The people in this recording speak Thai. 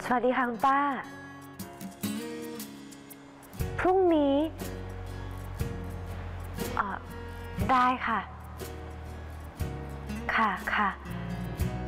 วัสดีค่ะคุณป้าพรุ่งนี้ได้ค่ะค่ะ